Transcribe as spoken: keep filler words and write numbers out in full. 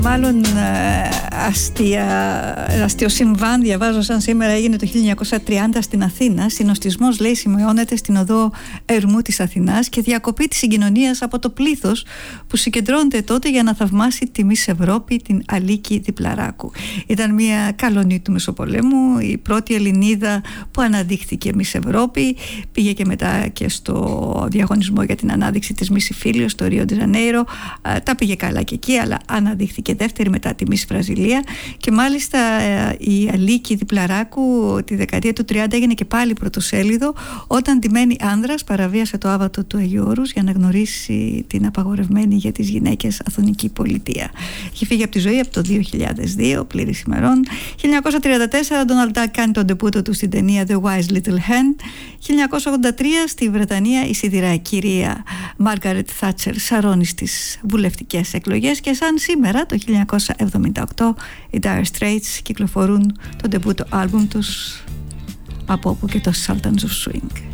Μάλλον αστεία, αστείο συμβάν διαβάζω σαν σήμερα έγινε το χίλια εννιακόσια τριάντα στην Αθήνα. Συνοστισμός, λέει, σημειώνεται στην οδό Ερμού της Αθηνάς και διακοπή της συγκοινωνίας από το πλήθος που συγκεντρώνεται τότε για να θαυμάσει τη Μις Ευρώπη, την Αλίκη Διπλαράκου. Ήταν μια καλονή του Μεσοπολέμου, η πρώτη Ελληνίδα που αναδείχθηκε Μις Ευρώπη. Πήγε και μετά και στο διαγωνισμό για την ανάδειξη της Μις Ιφίλιο στο Ρίο ντι Ζανέιρο. Τα πήγε καλά και εκεί, αλλά αναδείχθηκε δεύτερη μετά τη Μις Βραζιλία. Και μάλιστα η Αλίκη Διπλαράκου τη δεκαετία του τριάντα έγινε και πάλι πρωτοσέλιδο όταν ντυμένη άνδρας παραβίασε το άβατο του Αγίου Όρους για να γνωρίσει την απαγορευμένη για τις γυναίκες αθωνική πολιτεία. Έχει φύγει από τη ζωή από το δύο χιλιάδες δύο, πλήρης ημερών. χίλια εννιακόσια τριάντα τέσσερα ο Ντόναλντ Ντακ κάνει τον ντεπούτο του στην ταινία The Wise Little Hen. χίλια εννιακόσια ογδόντα τρία στη Βρετανία η σιδηρά κυρία Μάργαρετ Θάτσερ σαρώνει στις βουλευτικές εκλογές, και σαν σήμερα το χίλια εννιακόσια εβδομήντα οκτώ οι Dire Straits κυκλοφορούν το ντεπούτο άλμπουμ τους, από όπου και το Sultans of Swing.